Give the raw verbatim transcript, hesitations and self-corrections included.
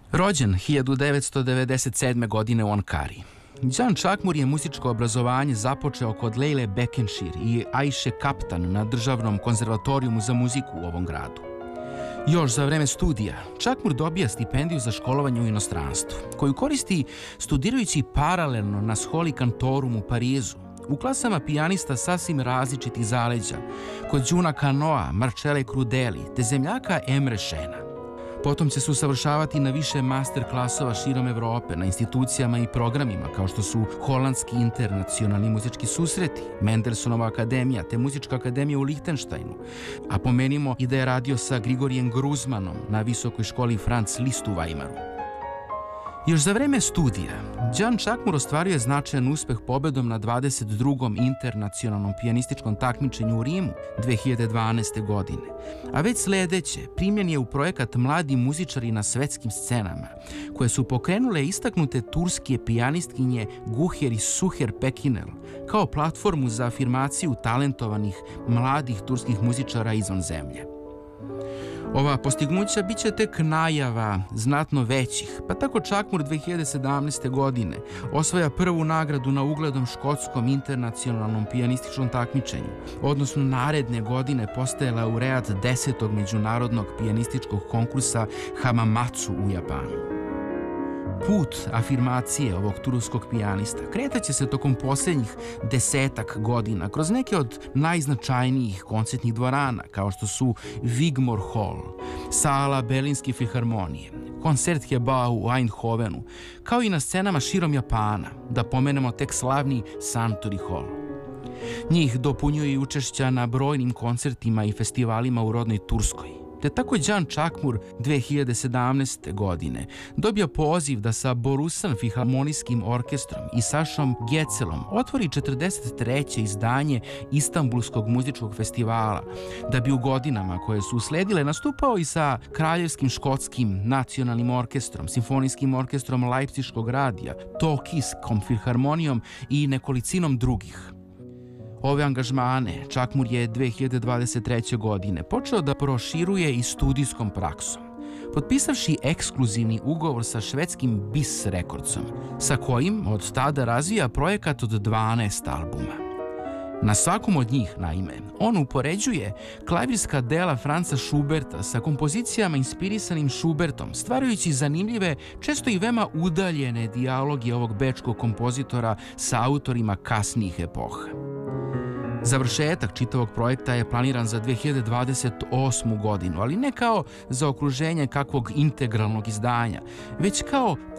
Rođen hiljadu devetsto devedeset sedme. godine u Ankari. Can Čakmur je muzičko obrazovanje započeo kod Lejle Bekenšir i Ajše Kaptan na Državnom konzervatorijumu za muziku u ovom gradu. Još za vreme studija, Čakmur dobija stipendiju za školovanje u inostranstvu, koju koristi studirajući paralelno na Scholi Cantorum u Parizu, u klasama pijanista sasvim različitih zaleđa, kod Đuna Kanoa, Marcele Crudeli, te zemljaka Emre Šena. Potom će se usavršavati na više master klasova širom Evrope, na institucijama i programima kao što su Holandski internacionalni muzički susreti, Mendelssohnova akademija te Muzička akademija u Lihtenštajnu. A pomenimo i da je radio sa Grigorijem Gruzmanom na visokoj školi Franz Liszt u Weimaru. Još za vreme studija, Can Čakmur ostvario je značajan uspeh pobedom na dvadeset drugom internacionalnom pijanističkom takmičenju u Rimu dve hiljade dvanaeste. godine. A već sledeće primljen je u projekat Mladi muzičari na svetskim scenama, koje su pokrenule istaknute turske pijanistkinje Guher i Suher Pekinel kao platformu za afirmaciju talentovanih mladih turskih muzičara izvan zemlje. Ova postignuća bit će tek najava znatno većih, pa tako Čakmur dve hiljade sedamnaeste. godine osvaja prvu nagradu na uglednom škotskom internacionalnom pijanističkom takmičenju, odnosno naredne godine postaje laureat desetog međunarodnog pijanističkog konkursa Hamamatsu u Japanu. Put afirmacije ovog turskog pijanista kretaće se tokom posljednjih desetak godina kroz neke od najznačajnijih koncertnih dvorana, kao što su Wigmore Hall, sala Berlinske filharmonije, Koncertgebouw u Eindhovenu, kao i na scenama širom Japana, da pomenemo tek slavni Suntory Hall. Njih dopunjuje i učešća na brojnim koncertima i festivalima u rodnoj Turskoj. Te tako je Can Čakmur dve hiljade sedamnaeste. godine dobio poziv da sa Borusan filharmonijskim orkestrom i Sašom Gecelom otvori četrdeset treće izdanje Istanbulskog muzičkog festivala, da bi u godinama koje su usledile nastupao i sa Kraljevskim škotskim nacionalnim orkestrom, Simfonijskim orkestrom Leipziškog radija, Tokijskom filharmonijom i nekolicinom drugih. Ove angažmane Čakmur je dve hiljade dvadeset treće. godine počeo da proširuje i studijskom praksom, potpisavši ekskluzivni ugovor sa švedskim Bis Recordsom, sa kojim od tada razvija projekat od dvanaest albuma. Na svakom od njih, naime, on upoređuje klavirska dela Franza Schuberta sa kompozicijama inspirisanim Schubertom, stvarajući zanimljive, često i veoma udaljene dijaloge ovog bečkog kompozitora sa autorima kasnijih epoha. Završetak čitavog projekta je planiran za dve hiljade dvadeset osmu. godinu, ali ne kao zaokruženje kakvog integralnog izdanja, već kao